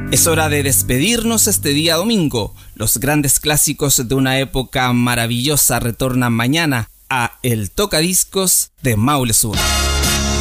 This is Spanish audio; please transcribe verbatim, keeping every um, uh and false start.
Es hora de despedirnos este día domingo. Los grandes clásicos de una época maravillosa retornan mañana a El Tocadiscos de Maule Sur.